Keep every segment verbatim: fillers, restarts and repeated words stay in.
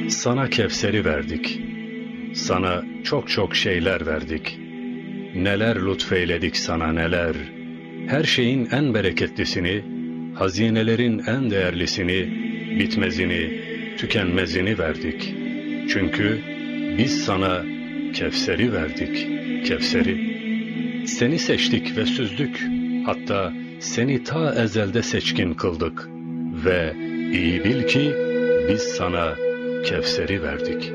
Sana Kevser'i verdik. Sana çok çok şeyler verdik. Neler lütfeyledik sana neler. Her şeyin en bereketlisini, hazinelerin en değerlisini, bitmezini, tükenmezini verdik. Çünkü biz sana Kevser'i verdik, Kevser'i. Seni seçtik ve süzdük. Hatta seni ta ezelde seçkin kıldık. Ve iyi bil ki biz sana Kevser'i verdik.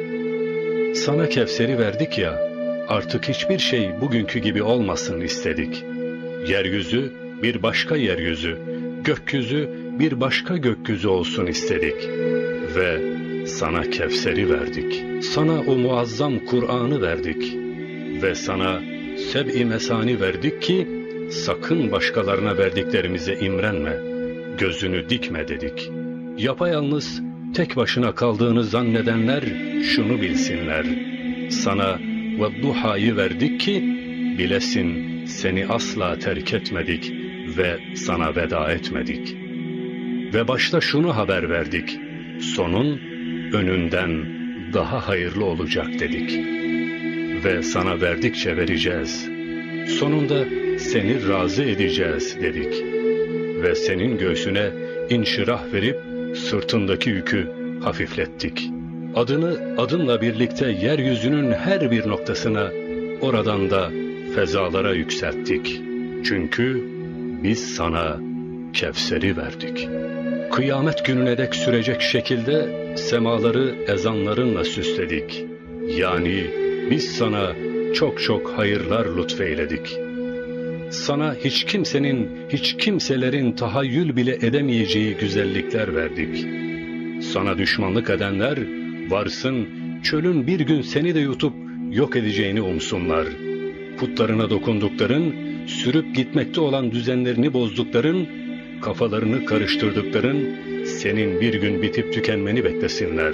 Sana Kevser'i verdik ya, artık hiçbir şey bugünkü gibi olmasın istedik. Yeryüzü bir başka yeryüzü, gökyüzü bir başka gökyüzü olsun istedik. Ve sana Kevser'i verdik. Sana o muazzam Kur'an'ı verdik. Ve sana Seb-i Mesani verdik ki, sakın başkalarına verdiklerimize imrenme, gözünü dikme dedik. Yapayalnız tek başına kaldığını zannedenler şunu bilsinler. Sana ve-duha'yı verdik ki, bilesin seni asla terk etmedik ve sana veda etmedik. Ve başta şunu haber verdik, sonun önünden daha hayırlı olacak dedik. Ve sana verdikçe vereceğiz. Sonunda seni razı edeceğiz dedik. Ve senin göğsüne inşirah verip sırtındaki yükü hafiflettik. Adını adınla birlikte yeryüzünün her bir noktasına, oradan da fezalara yükselttik. Çünkü biz sana Kevser'i verdik. Kıyamet gününe dek sürecek şekilde semaları ezanlarınla süsledik. Yani biz sana çok çok hayırlar lütfeyledik. Sana hiç kimsenin, hiç kimselerin tahayyül bile edemeyeceği güzellikler verdik. Sana düşmanlık edenler, varsın çölün bir gün seni de yutup yok edeceğini umsunlar. Putlarına dokundukların, sürüp gitmekte olan düzenlerini bozdukların, kafalarını karıştırdıkların, senin bir gün bitip tükenmeni beklesinler.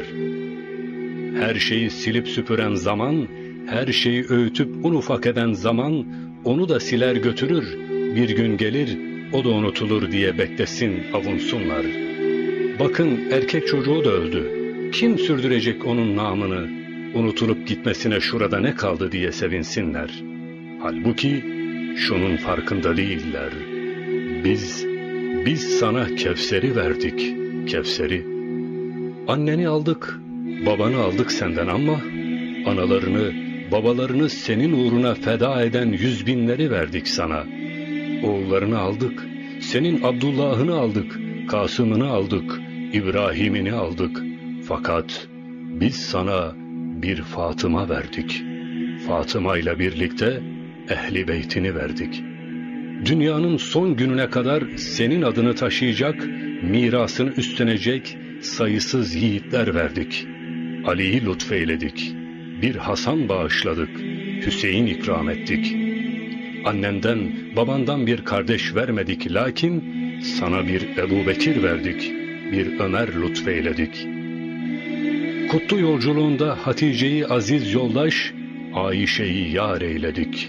Her şeyi silip süpüren zaman, her şeyi öğütüp un ufak eden zaman, onu da siler götürür, bir gün gelir, o da unutulur diye beklesin, avunsunlar. Bakın erkek çocuğu da öldü. Kim sürdürecek onun namını, unutulup gitmesine şurada ne kaldı diye sevinsinler. Halbuki şunun farkında değiller. Biz, biz sana Kevser'i verdik, Kevser'i. Anneni aldık, babanı aldık senden ama analarını, babalarını senin uğruna feda eden yüz binleri verdik sana. Oğullarını aldık, senin Abdullah'ını aldık, Kasım'ını aldık, İbrahim'ini aldık. Fakat biz sana bir Fatıma verdik. Fatıma ile birlikte Ehli Beytini verdik. Dünyanın son gününe kadar senin adını taşıyacak, mirasını üstlenecek sayısız yiğitler verdik. Ali'yi lütfeyledik. Bir Hasan bağışladık, Hüseyin ikram ettik. Annenden, babandan bir kardeş vermedik, lakin sana bir Ebu Bekir verdik, bir Ömer lütfeyledik. Kutlu yolculuğunda Hatice'yi aziz yoldaş, Ayşe'yi yar eyledik.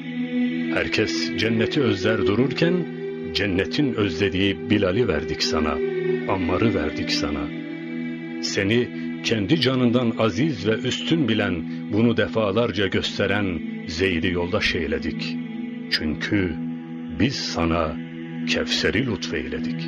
Herkes cenneti özler dururken, cennetin özlediği Bilal'i verdik sana, Ammar'ı verdik sana. Seni kendi canından aziz ve üstün bilen, bunu defalarca gösteren Zeyd'i yoldaş eyledik. Çünkü biz sana Kevser'i lütfeyledik.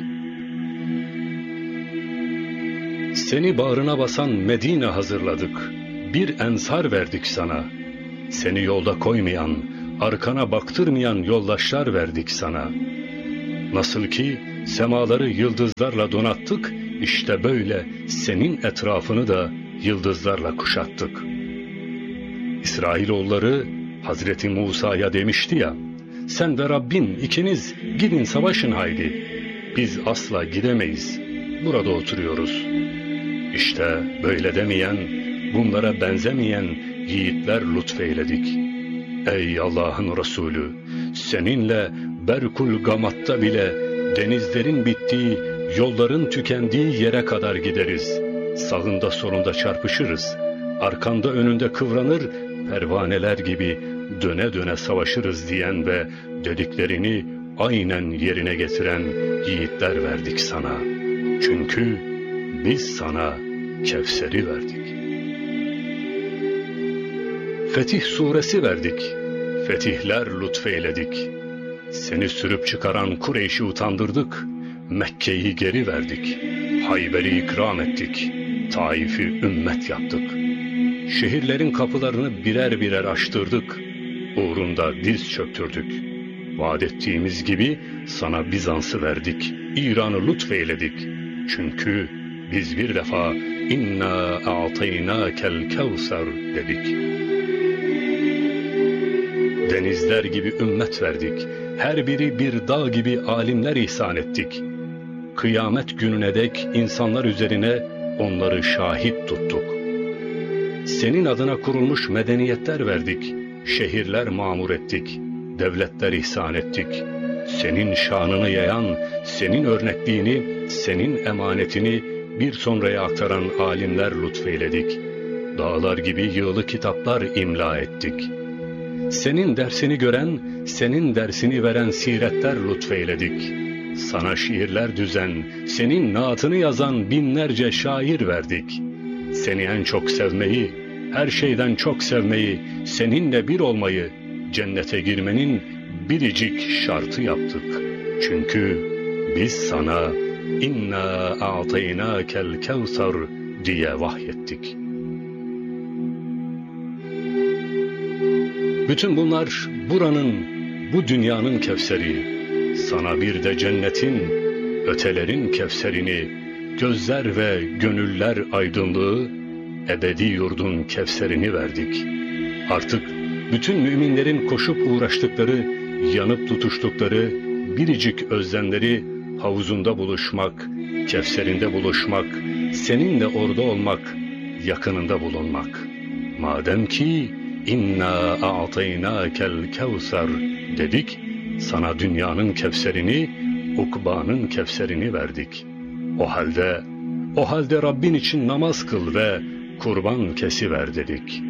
Seni bağrına basan Medine hazırladık. Bir ensar verdik sana. Seni yolda koymayan, arkana baktırmayan yoldaşlar verdik sana. Nasıl ki semaları yıldızlarla donattık, işte böyle senin etrafını da yıldızlarla kuşattık. İsrailoğulları Hazreti Musa'ya demişti ya, sen ve Rabbin ikiniz gidin savaşın haydi. Biz asla gidemeyiz, burada oturuyoruz. İşte böyle demeyen, bunlara benzemeyen yiğitler lütfeyledik. Ey Allah'ın Resulü, seninle Berkul Gamat'ta bile denizlerin bittiği, yolların tükendiği yere kadar gideriz. Sağında solunda çarpışırız. Arkanda önünde kıvranır, pervaneler gibi döne döne savaşırız diyen ve dediklerini aynen yerine getiren yiğitler verdik sana. Çünkü biz sana Kevser'i verdik. Fetih suresi verdik, fetihler lütfeyledik. Seni sürüp çıkaran Kureyş'i utandırdık, Mekke'yi geri verdik. Hayber'i ikram ettik, Taif'i ümmet yaptık. Şehirlerin kapılarını birer birer açtırdık, uğrunda diz çöktürdük. Vaat ettiğimiz gibi sana Bizans'ı verdik, İran'ı lütfeyledik. Çünkü biz bir defa inna a'taynakel kevser dedik. Denizler gibi ümmet verdik, her biri bir dağ gibi alimler ihsan ettik. Kıyamet gününe dek insanlar üzerine onları şahit tuttuk. Senin adına kurulmuş medeniyetler verdik, şehirler mamur ettik, devletler ihsan ettik. Senin şanını yayan, senin örnekliğini, senin emanetini bir sonraya aktaran alimler lütfeyledik. Dağlar gibi yığılı kitaplar imla ettik. Senin dersini gören, senin dersini veren siretler lütfeyledik. Sana şiirler düzen, senin naatını yazan binlerce şair verdik. Seni en çok sevmeyi, her şeyden çok sevmeyi, seninle bir olmayı, cennete girmenin biricik şartı yaptık. Çünkü biz sana inna a'taynakel kevser diye vahyettik. Bütün bunlar buranın, bu dünyanın Kevseri. Sana bir de cennetin, ötelerin Kevserini, gözler ve gönüller aydınlığı, ebedi yurdun Kevserini verdik. Artık bütün müminlerin koşup uğraştıkları, yanıp tutuştukları, biricik özlemleri havuzunda buluşmak, Kevserinde buluşmak, seninle orada olmak, yakınında bulunmak. Madem ki inna a'taynakel kevser dedik, sana dünyanın Kevserini, ukbanın Kevserini verdik. O halde, o halde Rabbin için namaz kıl ve kurban kesiver dedik.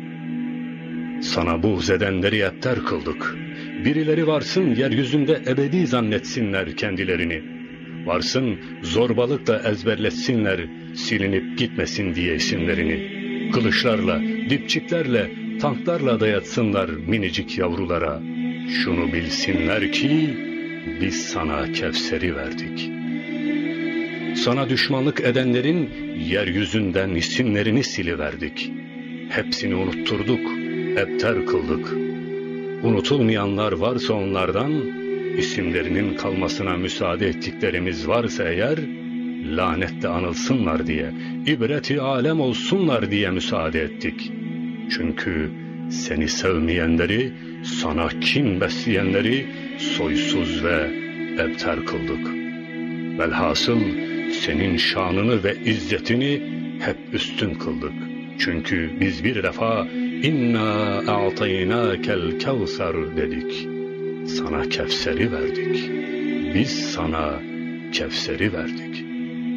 Sana buğz edenleri epter kıldık. Birileri varsın yeryüzünde ebedi zannetsinler kendilerini. Varsın zorbalıkla ezberletsinler, silinip gitmesin diye isimlerini. Kılıçlarla, dipçiklerle, tanklarla dayatsınlar minicik yavrulara. Şunu bilsinler ki biz sana Kevser'i verdik. Sana düşmanlık edenlerin yeryüzünden isimlerini siliverdik. Hepsini unutturduk, epter kıldık. Unutulmayanlar varsa onlardan, isimlerinin kalmasına müsaade ettiklerimiz varsa eğer, lanetle anılsınlar diye, ibreti alem olsunlar diye müsaade ettik. Çünkü seni sevmeyenleri, sana kin besleyenleri soysuz ve epter kıldık. Velhasıl senin şanını ve izzetini hep üstün kıldık. Çünkü biz bir defa inna a'taynakel kevser dedik. Sana Kevser'i verdik. Biz sana Kevser'i verdik.